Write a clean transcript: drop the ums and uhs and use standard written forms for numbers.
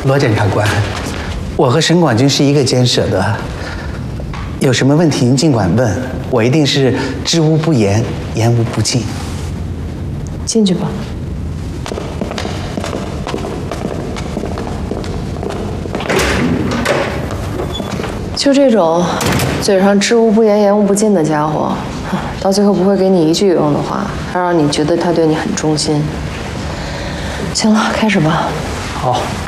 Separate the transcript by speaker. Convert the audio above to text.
Speaker 1: 罗检察官，我和沈广军是一个监舍的，有什么问题您尽管问，我一定是知无不言，言无不尽。
Speaker 2: 进去吧。就这种嘴上知无不言，言无不尽的家伙，到最后不会给你一句有用的话，还让你觉得他对你很忠心。行了，开始吧。
Speaker 1: 好。